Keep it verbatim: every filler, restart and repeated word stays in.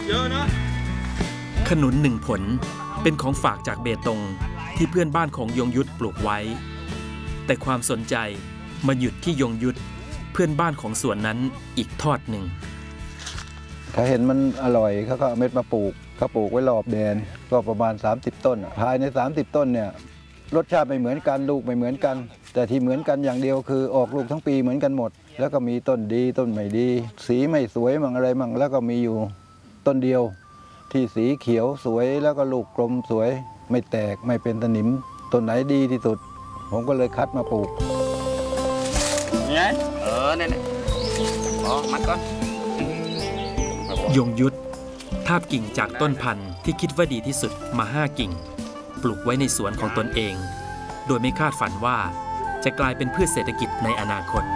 เยอะนะขนุนหนึ่งผลเป็นของฝากจากเบตงที่เพื่อนบ้านของยงยุทธปลูกไว้แต่ความสนใจมาหยุดที่ยงยุทธเพื่อนบ้านของสวนนั้นอีกทอดหนึ่งเขาเห็นมันอร่อยเขาก็เอาเม็ดมาปลูกเขาปลูกไว้รอบแดนก็ประมาณสามสิบต้นภายในสามสิบต้นเนี่ยรสชาติไม่เหมือนกันลูกไม่เหมือนกันแต่ที่เหมือนกันอย่างเดียวคือออกลูกทั้งปีเหมือนกันหมดแล้วก็มีต้นดีต้นไม่ดีสีไม่สวยมั่งอะไรมั่งแล้วก็มีอยู่ต้นเดียวที่สีเขียวสวยแล้วก็ลูกกลมสวยไม่แตกไม่เป็นสนิมต้นไหนดีที่สุดผมก็เลยคัดมาปลูกเนี่ยเออเนี่ยอ๋อมัดก่อนยงยุทธทาบกิ่งจากต้นพันธุ์ที่คิดว่าดีที่สุดมาห้ากิ่งปลูกไว้ในสวนของตนเองโดยไม่คาดฝันว่าจะกลายเป็นพืชเศรษฐกิจในอนาคต